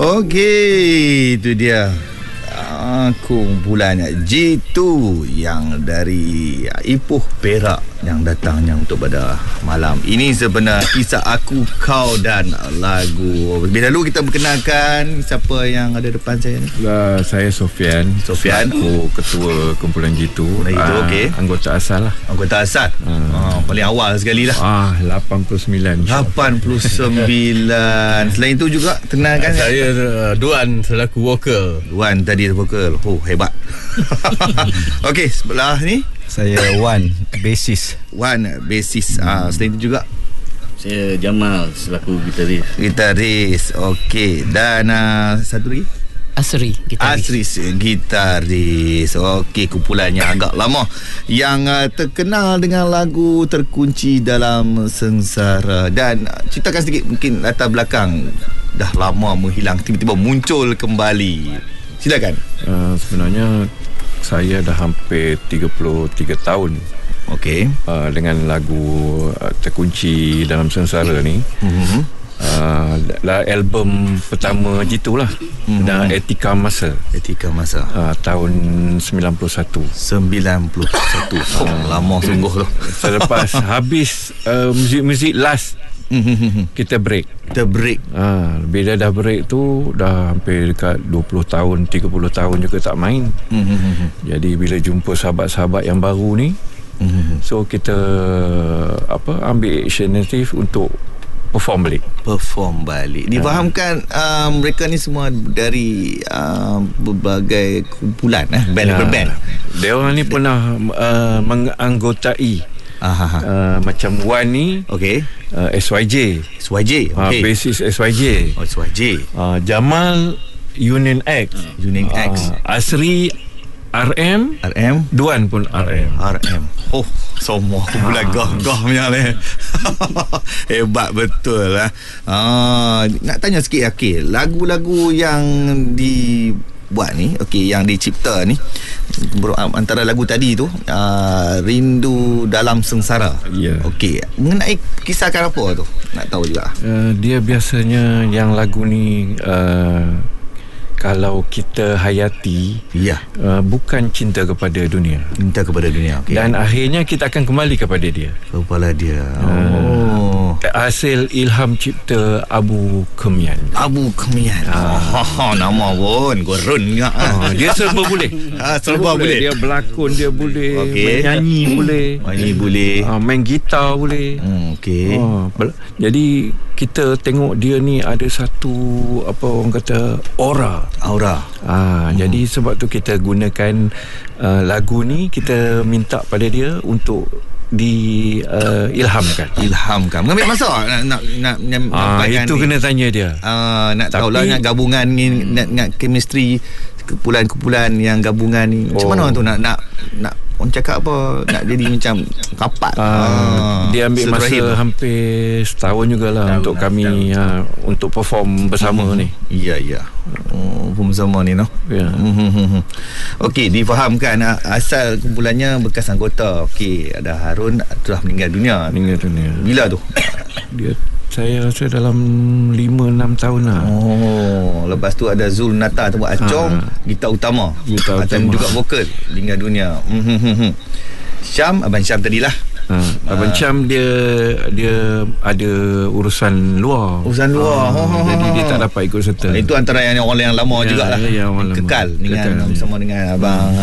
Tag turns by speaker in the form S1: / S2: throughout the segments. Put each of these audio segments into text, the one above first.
S1: Okey, itu dia kumpulan G2 yang dari Ipoh Perak yang datangnya untuk pada malam ini. Sebenar kisah aku, kau dan lagu. Lebih dahulu kita perkenalkan siapa yang ada depan saya ni.
S2: Saya Sofian. Aku ketua kumpulan G2.
S1: Okey.
S2: Anggota asal lah.
S1: Anggota asal. Paling awal sekali lah.
S2: 89.
S1: Selain itu juga kenalkan
S3: saya Duan selaku vokal.
S1: Duan tadi vokal. Oh, hebat. Okey, sebelah ni
S4: saya Wan, basis.
S1: Selain itu juga
S3: Saya Jamal selaku
S1: gitaris. Okey. Dan satu lagi
S5: Asri,
S1: gitaris. Okey, kumpulannya agak lama yang terkenal dengan lagu Terkunci Dalam Sengsara. Dan ceritakan sedikit mungkin latar belakang. Dah lama menghilang, tiba-tiba muncul kembali. Silakan.
S2: Sebenarnya saya dah hampir 33 tahun dengan lagu Terkunci Dalam Sengsara ni. Album pertama G2 lah. Dan Etika Masa tahun 91.
S1: Lama sungguh tu.
S2: Selepas habis muzik-muzik last, kita break. Bila dah break tu dah hampir dekat 20 tahun 30 tahun juga tak main. Jadi bila jumpa sahabat-sahabat yang baru ni, so kita ambil inisiatif untuk perform balik. Difahamkan mereka ni semua dari berbagai kumpulan band. Dia orang ni pernah menganggotai macam Wan ni SYJ. Basis SYJ. Jamal Union X. Asri RM. Duan pun RM.
S1: Oh, semua kumpulan gah-gah punya ni. Hebat betul lah. Nak tanya sikit, lagu-lagu yang dibuat ni, yang dicipta ni, antara lagu tadi tu Rindu Dalam Sengsara. Mengenai kisahkan apa tu? Nak tahu juga.
S2: Dia biasanya yang lagu ni kalau kita hayati, bukan cinta kepada dunia. Dan akhirnya kita akan kembali kepada dia. Hasil ilham cipta Abu Kemian.
S1: Nama pun gurun juga.
S2: Dia serba boleh. Dia berlakon, dia boleh menyanyi boleh. Main gitar boleh. Jadi kita tengok dia ni ada satu orang kata aura. Jadi sebab tu kita gunakan lagu ni, kita minta pada dia untuk ilhamkan.
S1: Mengambil masa nak
S2: itu kena tanya dia.
S1: Nak tahulah nak gabungan ni, nak chemistry kumpulan yang gabungan ni. Macam mana tu nak orang cakap apa, nak jadi macam rapat.
S2: Dia ambil masa hampir setahun jugalah untuk kami untuk perform bersama ni.
S1: Perform bersama ni Okey, difahamkan asal kumpulannya bekas anggota. Ada Harun telah meninggal dunia. Bila tu?
S2: Saya rasa dalam 5-6 tahun lah.
S1: Lepas tu ada Zul Nata tu buat acong, gitar utama. Dan juga vokal, meninggal dunia. Abang Syam tadilah.
S2: Abang Syam dia ada urusan luar. Jadi dia tak dapat ikut serta.
S1: Itu antara yang orang yang lama jugalah. Kekal bersama dengan abang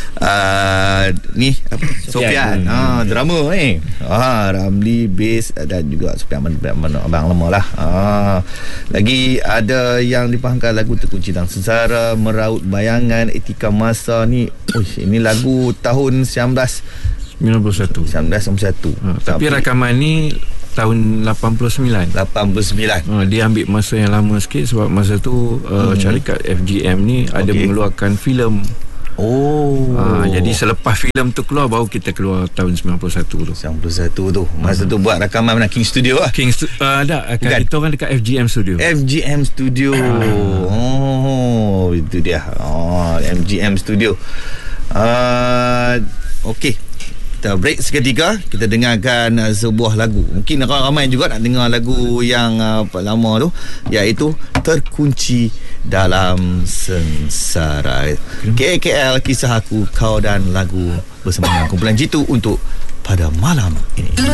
S1: Sofian. Drama ni. Ramli bass dan juga Sofian abang lama lah. Lagi ada yang dipahamkan lagu Terkunci Dalam Sengsara, Meraut Bayangan, Etika Masa ni. Ini lagu tahun
S2: 1991. Tapi rakaman ni tahun 89. Dia ambil masa yang lama sikit sebab masa tu syarikat FGM ni ada mengeluarkan filem. Jadi selepas filem tu keluar baru kita keluar tahun 91 tu.
S1: Masa tu buat rakaman mana? King Studio lah.
S2: Kita orang dekat FGM Studio.
S1: Itu dia. FGM Studio. Okey. Kita break seketika. Kita dengarkan sebuah lagu. Mungkin ramai juga nak dengar lagu yang lama tu, iaitu Terkunci dalam sengsara. KKL, kisah aku, kau dan lagu bersama dengan kumpulan Jitu untuk pada malam ini.